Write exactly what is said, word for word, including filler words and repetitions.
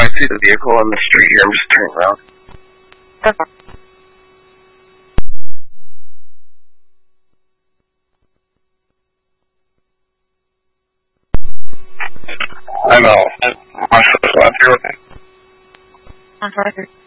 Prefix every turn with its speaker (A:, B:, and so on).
A: I see the vehicle on the street here. I'm just turning around.
B: Okay.
A: I know. My left here.
B: I'm sorry.